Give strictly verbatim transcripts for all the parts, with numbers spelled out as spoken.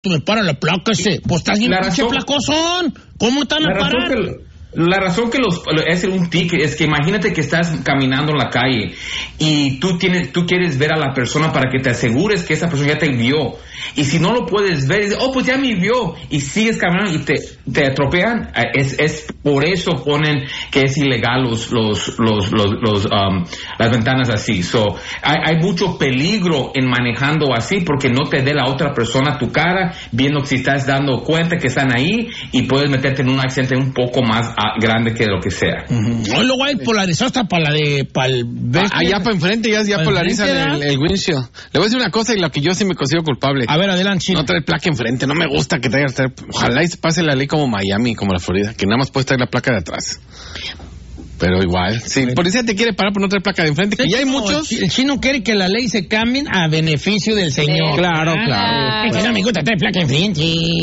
me para la placa ese. Pues estás bien pinche placosón. ¿Cómo te van a parar? La razón que los es un ticket es que imagínate que estás caminando en la calle y tú tienes tú quieres ver a la persona para que te asegures que esa persona ya te vio, y si no lo puedes ver, dices, oh, pues ya me vio, y sigues caminando y te, te atropean. Es, es por eso ponen que es ilegal los los los los, los um, las ventanas así. So hay, hay mucho peligro en manejando así, porque no te dé la otra persona tu cara viendo si estás dando cuenta que están ahí, y puedes meterte en un accidente un poco más grande que lo que sea. Uh-huh. Hoy luego hay polarizado hasta para la de para el ah, allá para enfrente ya, ya polarizan el, el windshield. Le voy a decir una cosa y lo que yo sí me considero culpable. A ver, adelante, Chino. No trae placa enfrente, no me gusta que traiga. Ojalá y se pase la ley como Miami, como la Florida, que nada más puedes traer la placa de atrás. Pero igual, si el policía te quiere parar por no traer placa de enfrente, que sí, ya hay no, muchos. El chino quiere que la ley se cambie a beneficio del señor. Sí, claro, ah, claro. Es que no me gusta traer placa enfrente.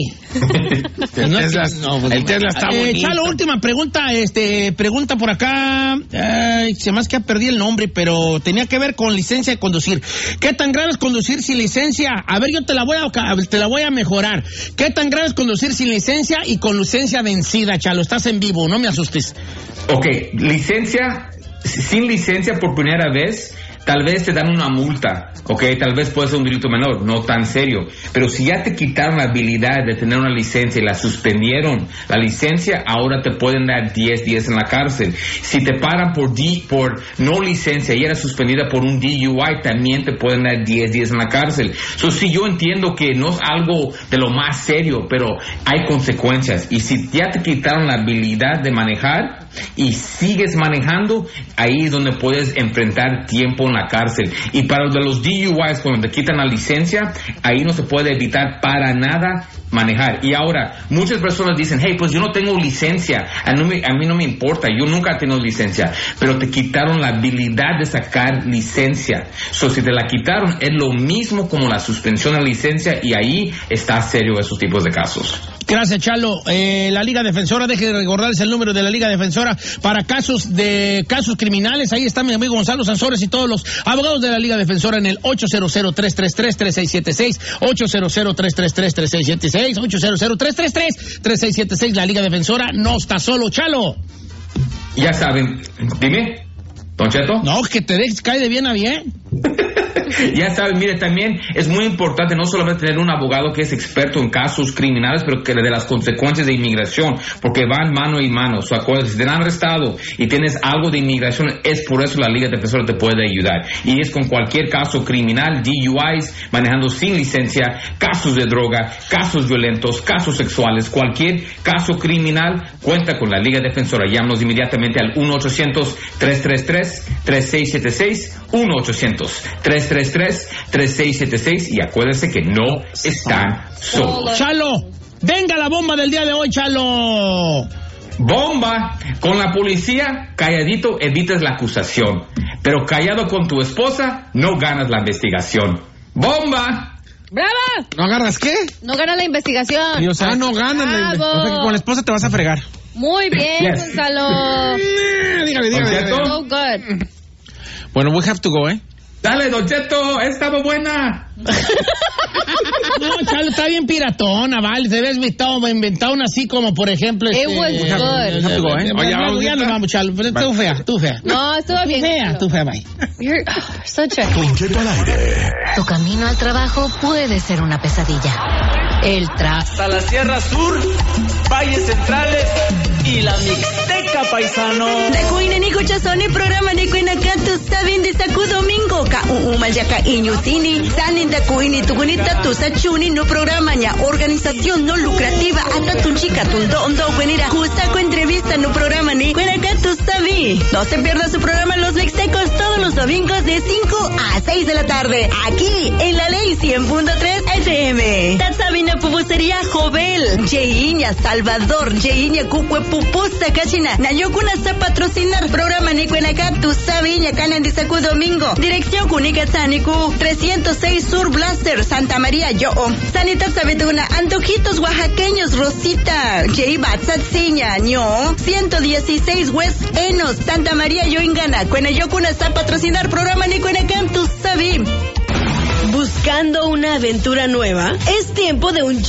el, no, Tesla, no, pues, el Tesla está eh, bonito. Chalo, última pregunta, este, pregunta por acá. Ay, se más que perdí el nombre, pero tenía que ver con licencia de conducir. ¿Qué tan grave es conducir sin licencia? A ver, yo te la voy a, te la voy a mejorar. ¿Qué tan grave es conducir sin licencia y con licencia vencida, Chalo? Estás en vivo, no me asustes. Ok, licencia, sin licencia por primera vez, tal vez te dan una multa, ok, tal vez puede ser un delito menor, no tan serio, pero si ya te quitaron la habilidad de tener una licencia y la suspendieron la licencia, ahora te pueden dar diez días en la cárcel. Si te paran por D, por no licencia y era suspendida por un D U I, también te pueden dar diez días en la cárcel. So, sí, yo entiendo que no es algo de lo más serio, pero hay consecuencias, y si ya te quitaron la habilidad de manejar y sigues manejando, ahí es donde puedes enfrentar tiempo en la cárcel. Y para los de los D U Is, cuando te quitan la licencia, ahí no se puede evitar para nada manejar. Y ahora, muchas personas dicen, hey, pues yo no tengo licencia, a, no me, a mí no me importa, yo nunca he tenido licencia, pero te quitaron la habilidad de sacar licencia. So, si te la quitaron, es lo mismo como la suspensión de la licencia, y ahí está serio esos tipos de casos. Gracias, Chalo. Eh, la Liga Defensora, deje de recordarles el número de la Liga Defensora para casos de casos criminales. Ahí está mi amigo Gonzalo Sansores y todos los abogados de la Liga Defensora en el ocho cero cero, tres tres tres, tres seis siete seis, ocho cero cero, tres tres tres, tres seis siete seis, ocho cero cero, tres tres tres, tres seis siete seis. La Liga Defensora no está solo, Chalo. Ya saben, dime, Don Cheto. No, que te dejes caer de bien a bien. Ya saben, mire, también es muy importante no solamente tener un abogado que es experto en casos criminales, pero que de las consecuencias de inmigración, porque van mano y mano. So, acuérdate, si te han arrestado y tienes algo de inmigración, es por eso la Liga Defensora te puede ayudar. Y es con cualquier caso criminal, D U Is, manejando sin licencia, casos de droga, casos violentos, casos sexuales, cualquier caso criminal, cuenta con la Liga Defensora. Llámanos inmediatamente al uno ochocientos, tres tres tres, tres seis siete seis, uno ochocientos, tres tres tres, tres seis siete seis, y acuérdense que no están solos. Chalo, venga la bomba del día de hoy, Chalo. Bomba. Con la policía, calladito evitas la acusación, pero callado con tu esposa, no ganas la investigación. Bomba. ¡Brava! ¿No agarras qué? No ganas la investigación. Dios, ah, no ganas la investigación. O sea, que con la esposa te vas a fregar. Muy bien, yes. Gonzalo. dígame, dígame. dígame. So good. Bueno, we have to go, ¿eh? Dale, Don Cheto, estaba buena. No, Chalo, está bien piratona, vale. Se ves inventado, inventado una así como, por ejemplo... It este, was eh, good. Eh, have to go, ¿eh? Oye, ya, ya nos vamos, Chalo. Pero tú fea, tú fea. No, estuvo bien. Tú fea, tú fea, bye. You're oh, such a... Don Cheto al aire. Tu camino al trabajo puede ser una pesadilla. El tráfico. Hasta la Sierra Sur, valles centrales y la Mixteca, paisano. Nakuina ni kuchasoni programa ni kuina kantu sabin de saku domingo ka umal yaka inyutini sanin da kuini tukunita tu sachuni no programa nya organización no lucrativa hasta tu chica tu dondo venira justa con entrevista no programa ni kuina kantu sabi. No se pierda su programa Los Mixtecos todos los domingos de cinco a seis de la tarde aquí en la Ley cien punto tres F M. Tatsabina pupusería Jovel, Jeiña Salvador, Jeiña Cucue Pupusa Cachina, Nayokuna está patrocinar programa Nicuenaca, tu sabiña Canan de Sacu Domingo, dirección Cunica Sanicu, trescientos seis Sur Blaster, Santa María Yo, Sanita Sabetuna, Antojitos Oaxaqueños Rosita, Jeiba Tsatsiña, Ño, ciento dieciséis West Enos, Santa María Yo Ingana, Cuenayokuna está patrocinar programa Nicuenaca, tu sabim. ¿Buscando una aventura nueva? Es tiempo de un